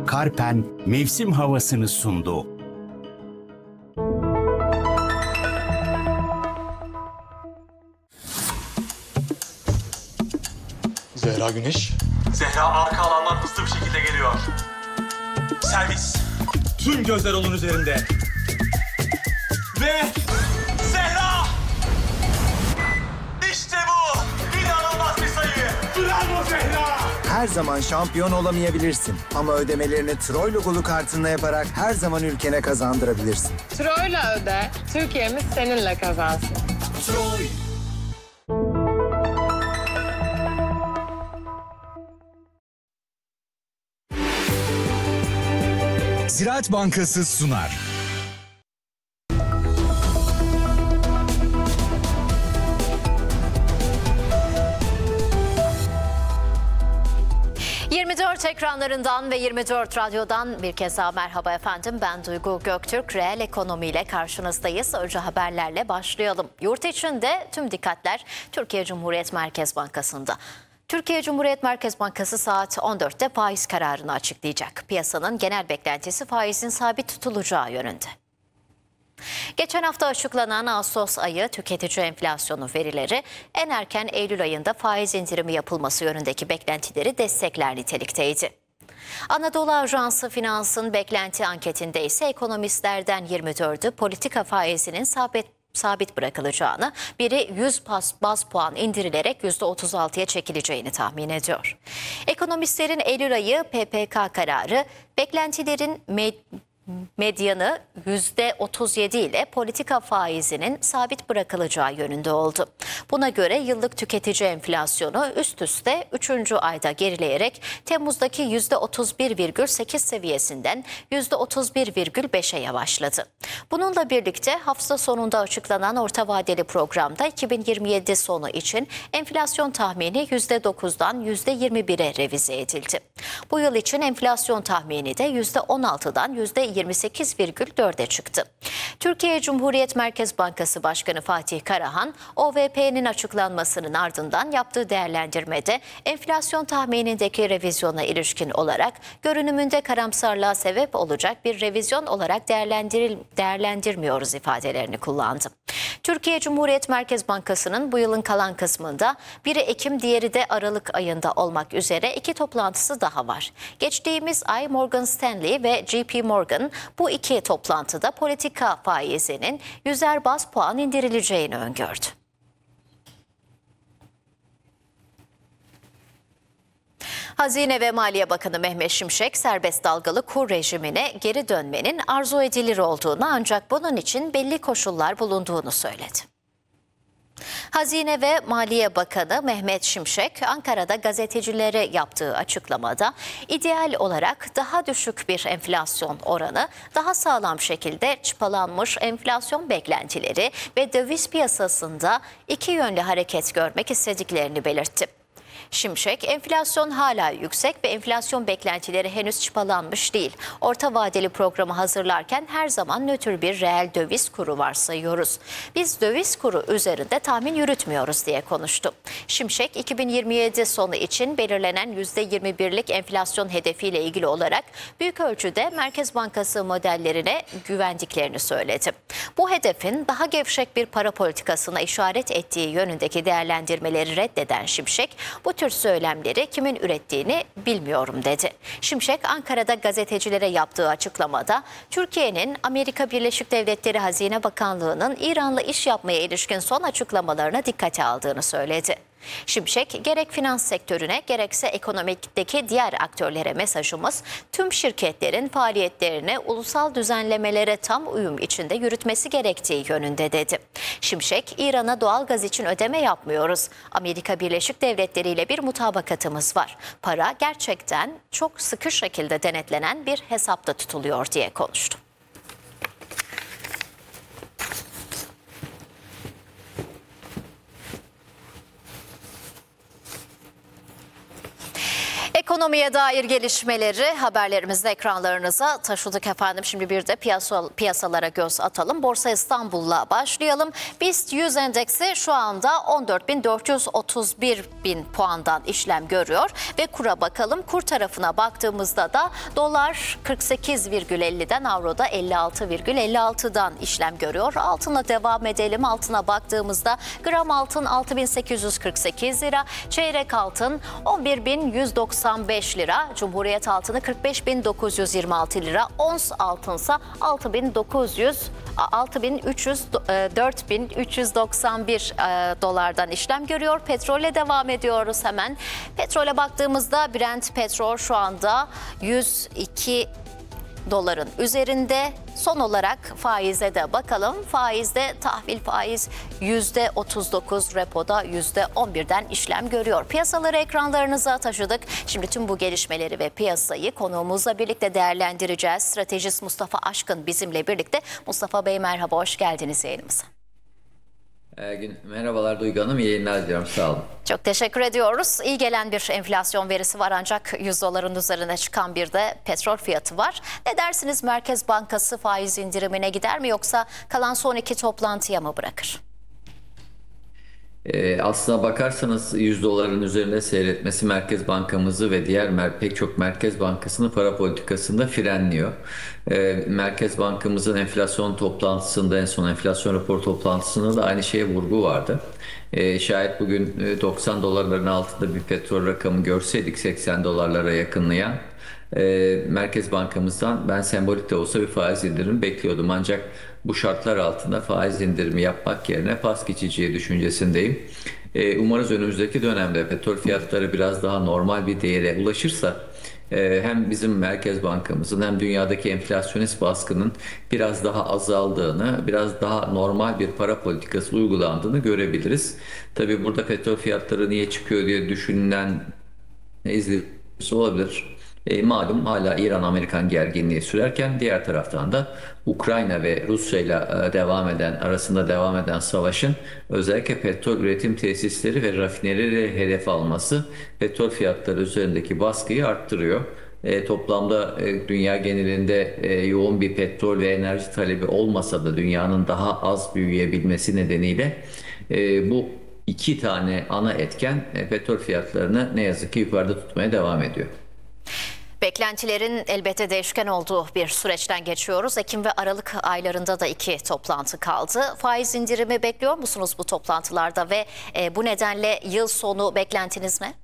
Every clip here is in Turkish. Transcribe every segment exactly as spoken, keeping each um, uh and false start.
Karpen mevsim havasını sundu. Zehra Güneş. Zehra arka alandan hızlı bir şekilde geliyor. Servis. Tüm gözler onun üzerinde. Ve Zehra! İşte bu! İnanılmaz bir sayı! Bravo Zehra! Her zaman şampiyon olamayabilirsin ama ödemelerini Troy logolu kartınla yaparak her zaman ülkene kazandırabilirsin. Troy'la öde, Türkiye'miz seninle kazansın. Troy! Ziraat Bankası sunar. yirmi dört ekranlarından ve yirmi dört radyodan bir kez daha merhaba efendim. Ben Duygu Göktürk. Reel ekonomiyle karşınızdayız. Önce haberlerle başlayalım. Yurt içinde tüm dikkatler Türkiye Cumhuriyet Merkez Bankası'nda. Türkiye Cumhuriyet Merkez Bankası saat on dörtte faiz kararını açıklayacak. Piyasanın genel beklentisi faizin sabit tutulacağı yönünde. Geçen hafta açıklanan Ağustos ayı tüketici enflasyonu verileri en erken Eylül ayında faiz indirimi yapılması yönündeki beklentileri destekler nitelikteydi. Anadolu Ajansı Finans'ın beklenti anketinde ise ekonomistlerden yirmi dördü politika faizinin sabit sabit bırakılacağını, biri yüz baz, baz puan indirilerek yüzde otuz altıya çekileceğini tahmin ediyor. Ekonomistlerin Eylül ayı P P K kararı beklentilerin med medyanı yüzde otuz yedi ile politika faizinin sabit bırakılacağı yönünde oldu. Buna göre yıllık tüketici enflasyonu üst üste üçüncü ayda gerileyerek Temmuz'daki yüzde otuz bir virgül sekiz seviyesinden yüzde otuz bir virgül beşe yavaşladı. Bununla birlikte hafta sonunda açıklanan orta vadeli programda iki bin yirmi yedi sonu için enflasyon tahmini yüzde dokuzdan yüzde yirmi bire revize edildi. Bu yıl için enflasyon tahmini de yüzde on altıdan yüzde yirmi sekiz virgül dörde çıktı. Türkiye Cumhuriyet Merkez Bankası Başkanı Fatih Karahan, O V P'nin açıklanmasının ardından yaptığı değerlendirmede enflasyon tahminindeki revizyona ilişkin olarak görünümünde karamsarlığa sebep olacak bir revizyon olarak değerlendiril değerlendirmiyoruz ifadelerini kullandı. Türkiye Cumhuriyet Merkez Bankası'nın bu yılın kalan kısmında biri Ekim, diğeri de Aralık ayında olmak üzere iki toplantısı daha var. Geçtiğimiz ay Morgan Stanley ve J P Morgan bu iki toplantıda politika faizinin yüzer baz puan indirileceğini öngördü. Hazine ve Maliye Bakanı Mehmet Şimşek, serbest dalgalı kur rejimine geri dönmenin arzu edilir olduğunu ancak bunun için belli koşullar bulunduğunu söyledi. Hazine ve Maliye Bakanı Mehmet Şimşek, Ankara'da gazetecilere yaptığı açıklamada ideal olarak daha düşük bir enflasyon oranı, daha sağlam şekilde çıpalanmış enflasyon beklentileri ve döviz piyasasında iki yönlü hareket görmek istediklerini belirtti. Şimşek, enflasyon hala yüksek ve enflasyon beklentileri henüz çıpalanmış değil. Orta vadeli programı hazırlarken her zaman nötr bir reel döviz kuru varsayıyoruz. Biz döviz kuru üzerinde tahmin yürütmüyoruz diye konuştu. Şimşek, iki bin yirmi yedi sonu için belirlenen yüzde yirmi birlik enflasyon hedefiyle ilgili olarak büyük ölçüde Merkez Bankası modellerine güvendiklerini söyledi. Bu hedefin daha gevşek bir para politikasına işaret ettiği yönündeki değerlendirmeleri reddeden Şimşek, bu tür söylemleri kimin ürettiğini bilmiyorum dedi. Şimşek, Ankara'da gazetecilere yaptığı açıklamada Türkiye'nin Amerika Birleşik Devletleri Hazine Bakanlığı'nın İran'la iş yapmaya ilişkin son açıklamalarına dikkate aldığını söyledi. Şimşek, gerek finans sektörüne gerekse ekonomikteki diğer aktörlere mesajımız tüm şirketlerin faaliyetlerini ulusal düzenlemelere tam uyum içinde yürütmesi gerektiği yönünde dedi. Şimşek, İran'a doğal gaz için ödeme yapmıyoruz. Amerika Birleşik Devletleri ile bir mutabakatımız var. Para gerçekten çok sıkı şekilde denetlenen bir hesapta tutuluyor diye konuştu. Ekonomiye dair gelişmeleri haberlerimizde ekranlarınıza taşıdık efendim. Şimdi bir de piyasa, piyasalara göz atalım. Borsa İstanbul'la başlayalım. BIST yüz endeksi şu anda on dört bin dört yüz otuz bir bin puandan işlem görüyor. Ve kura bakalım. Kur tarafına baktığımızda da dolar kırk sekiz virgül elliden, avro da elli altı virgül elli altıdan işlem görüyor. Altına devam edelim. Altına baktığımızda gram altın altı bin sekiz yüz kırk sekiz lira, çeyrek altın on bir bin yüz doksan beş lira, Cumhuriyet altını kırk beş bin dokuz yüz yirmi altı lira, ons altınsa altı bin dokuz yüz altı bin üç yüz dört bin üç yüz doksan bir dolardan işlem görüyor. Petrole devam ediyoruz hemen. Petrole baktığımızda Brent petrol şu anda yüz iki doların üzerinde. Son olarak faize de bakalım. Faizde tahvil faiz yüzde otuz dokuz, repoda yüzde on birden işlem görüyor. Piyasaları ekranlarınıza taşıdık. Şimdi tüm bu gelişmeleri ve piyasayı konuğumuzla birlikte değerlendireceğiz. Stratejist Mustafa Aşkın bizimle birlikte. Mustafa Bey merhaba, hoş geldiniz yayınımıza. Merhabalar Duygu Hanım, iyi yayınlar diliyorum, sağ olun. Çok teşekkür ediyoruz. İyi gelen bir enflasyon verisi var ancak yüz doların üzerine çıkan bir de petrol fiyatı var. Ne dersiniz, Merkez Bankası faiz indirimine gider mi yoksa kalan son iki toplantıya mı bırakır? Ee, aslına bakarsanız yüz doların üzerinde seyretmesi Merkez Bankamızı ve diğer mer- pek çok Merkez Bankası'nın para politikasında frenliyor. Ee, Merkez Bankamızın enflasyon toplantısında, en son enflasyon raporu toplantısında da aynı şeye vurgu vardı. Ee, şayet bugün doksan dolarların altında bir petrol rakamı görseydik, seksen dolarlara yakınlayan, e, Merkez Bankamızdan ben sembolik de olsa bir faiz indirimi bekliyordum. Ancak bu şartlar altında faiz indirimi yapmak yerine pas geçeceği düşüncesindeyim. E, umarız önümüzdeki dönemde petrol fiyatları biraz daha normal bir değere ulaşırsa e, hem bizim Merkez Bankamızın hem dünyadaki enflasyonist baskının biraz daha azaldığını, biraz daha normal bir para politikası uygulandığını görebiliriz. Tabii burada petrol fiyatları niye çıkıyor diye düşünülen izleyicisi olabilir. E, malum hala İran-Amerikan gerginliği sürerken diğer taraftan da Ukrayna ve Rusya ile devam eden arasında devam eden savaşın özellikle petrol üretim tesisleri ve rafinerileri hedef alması petrol fiyatları üzerindeki baskıyı arttırıyor. E, toplamda e, dünya genelinde e, yoğun bir petrol ve enerji talebi olmasa da dünyanın daha az büyüyebilmesi nedeniyle e, bu iki tane ana etken e, petrol fiyatlarını ne yazık ki yukarıda tutmaya devam ediyor. Beklentilerin elbette değişken olduğu bir süreçten geçiyoruz. Ekim ve Aralık aylarında da iki toplantı kaldı. Faiz indirimi bekliyor musunuz bu toplantılarda ve e, bu nedenle yıl sonu beklentiniz ne?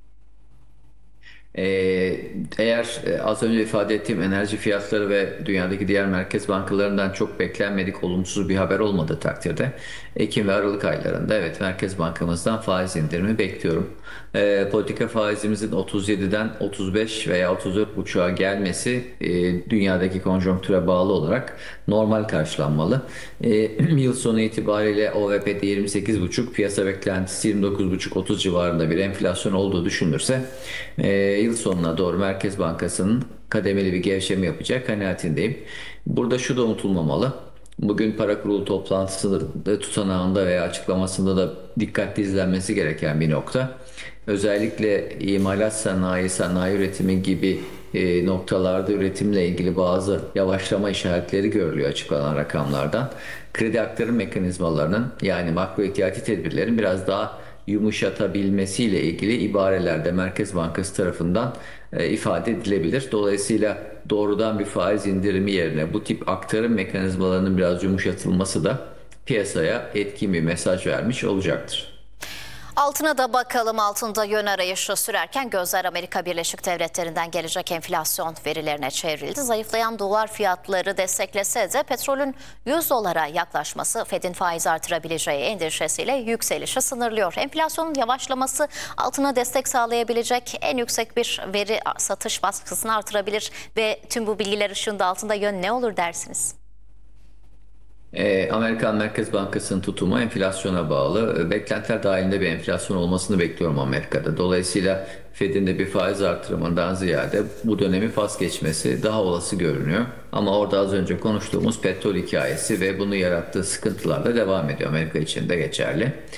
Ee, eğer e, az önce ifade ettiğim enerji fiyatları ve dünyadaki diğer merkez bankalarından çok beklenmedik olumsuz bir haber olmadığı takdirde Ekim ve Aralık aylarında evet Merkez Bankamızdan faiz indirimi bekliyorum. Ee, politika faizimizin otuz yediden otuz beş veya otuz dört buçuğa gelmesi e, dünyadaki konjonktüre bağlı olarak normal karşılanmalı. E, yıl sonu itibariyle O V P'de yirmi sekiz buçuk, piyasa beklentisi yirmi dokuz buçuk otuz civarında bir enflasyon olduğu düşünülürse e, yıl sonuna doğru Merkez Bankası'nın kademeli bir gevşeme yapacağı kanaatindeyim. Burada şu da unutulmamalı. Bugün para kurulu toplantısında, tutanağında veya açıklamasında da dikkatli izlenmesi gereken bir nokta. Özellikle imalat sanayi, sanayi üretimi gibi e, noktalarda üretimle ilgili bazı yavaşlama işaretleri görülüyor açıklanan rakamlardan. Kredi aktarım mekanizmalarının, yani makro ihtiyati tedbirlerin biraz daha yumuşatabilmesiyle ilgili ibarelerde Merkez Bankası tarafından e, ifade edilebilir. Dolayısıyla doğrudan bir faiz indirimi yerine bu tip aktarım mekanizmalarının biraz yumuşatılması da piyasaya etkin bir mesaj vermiş olacaktır. Altına da bakalım. Altında yön arayışı sürerken gözler Amerika Birleşik Devletleri'nden gelecek enflasyon verilerine çevrildi. Zayıflayan dolar fiyatları desteklese de petrolün yüz dolara yaklaşması Fed'in faiz artırabileceği endişesiyle yükselişi sınırlıyor. Enflasyonun yavaşlaması altına destek sağlayabilecek en yüksek bir veri satış baskısını artırabilir ve tüm bu bilgiler ışığında altında yön ne olur dersiniz? Amerikan Merkez Bankası'nın tutumu enflasyona bağlı. Beklentiler dahilinde bir enflasyon olmasını bekliyorum Amerika'da. Dolayısıyla Fed'in de bir faiz artırımından ziyade bu dönemi pas geçmesi daha olası görünüyor. Ama orada az önce konuştuğumuz petrol hikayesi ve bunu yarattığı sıkıntılar da devam ediyor. Amerika için de geçerli.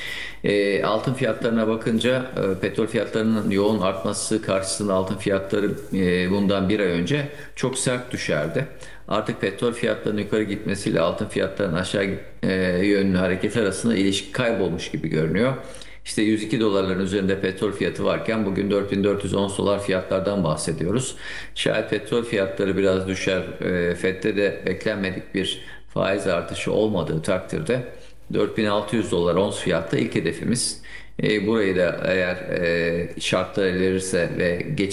E, altın fiyatlarına bakınca e, petrol fiyatlarının yoğun artması karşısında altın fiyatları e, bundan bir ay önce çok sert düşerdi. Artık petrol fiyatlarının yukarı gitmesiyle altın fiyatlarının aşağı e, yönlü hareket arasında ilişki kaybolmuş gibi görünüyor. İşte yüz iki dolarların üzerinde petrol fiyatı varken bugün dört bin dört yüz on dolar fiyatlardan bahsediyoruz. Şayet petrol fiyatları biraz düşer, e, Fed'de de beklenmedik bir faiz artışı olmadığı takdirde dört bin altı yüz dolar ons fiyatta ilk hedefimiz. E, burayı da eğer e, şartlar verirse ve geç